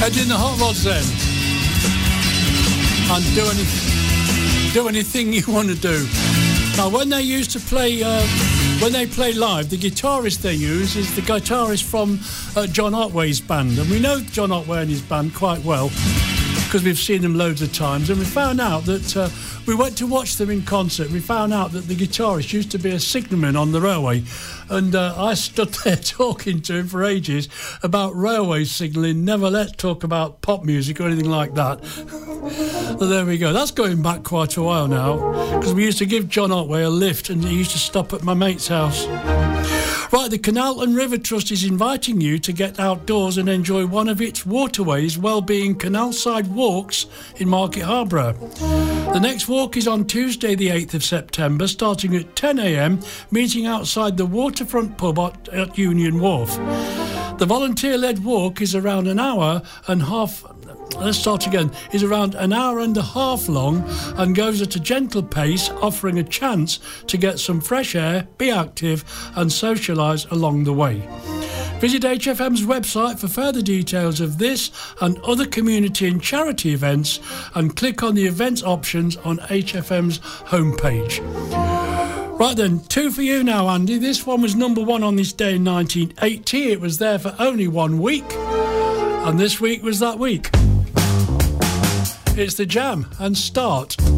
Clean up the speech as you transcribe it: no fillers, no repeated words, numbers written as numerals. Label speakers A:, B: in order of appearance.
A: Head in the hot rods then, and do anything you want to do. Now, when they used to play, when they play live, the guitarist they use is the guitarist from John Otway's band, and we know John Otway and his band quite well because we've seen them loads of times, and we found out that we went to watch them in concert. We found out that the guitarist used to be a signalman on the railway, and I stood there talking to him for ages about railway signalling, never let talk about pop music or anything like that. So there we go. That's going back quite a while now, because we used to give John Otway a lift and he used to stop at my mate's house. Right, the Canal and River Trust is inviting you to get outdoors and enjoy one of its waterways wellbeing canal-side walks in Market Harborough. The next walk is on Tuesday the 8th of September, starting at 10 a.m, meeting outside the waterfront pub at Union Wharf. The volunteer-led walk is around an hour and half... Let's start again. Is around an hour and a half long and goes at a gentle pace, offering a chance to get some fresh air, be active and socialise along the way. Visit HFM's website for further details of this and other community and charity events, and click on the events options on HFM's homepage. Right then, 2 for you now, Andy. This one was number 1 on this day in 1980. It was there for only 1 week, and this week was that week. It's The Jam and Start.